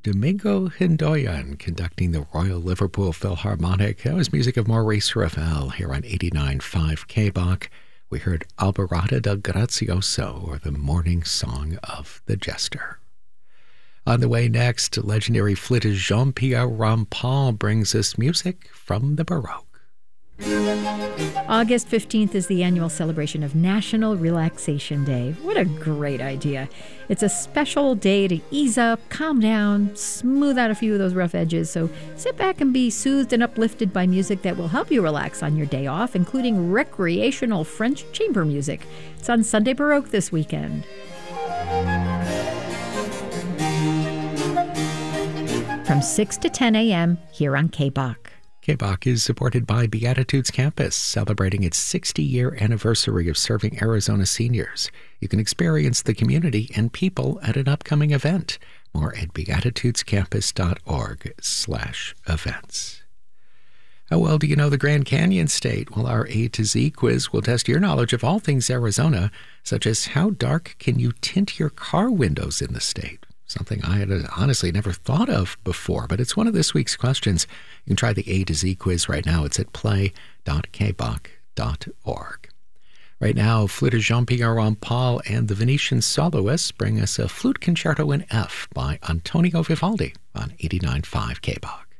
Domingo Hindoyan conducting the Royal Liverpool Philharmonic. That was music of Maurice Ravel here on 89.5 KBOC. We heard Alborada del Grazioso, or the Morning Song of the Jester. On the way next, legendary flutist Jean-Pierre Rampal brings us music from the Baroque. August 15th is the annual celebration of National Relaxation Day. What a great idea. It's a special day to ease up, calm down, smooth out a few of those rough edges. So sit back and be soothed and uplifted by music that will help you relax on your day off, including recreational French chamber music. It's on Sunday Baroque this weekend. From 6 to 10 a.m. here on KBOC. KBOC is supported by Beatitudes Campus, celebrating its 60-year anniversary of serving Arizona seniors. You can experience the community and people at an upcoming event. More at beatitudescampus.org/events. How well do you know the Grand Canyon State? Well, our A to Z quiz will test your knowledge of all things Arizona, such as how dark can you tint your car windows in the state? Something I had honestly never thought of before, but it's one of this week's questions. You can try the A to Z quiz right now. It's at play.kboc.org. Right now, flutist Jean-Pierre Rampal and the Venetian Soloists bring us a flute concerto in F by Antonio Vivaldi on 89.5 KBOC.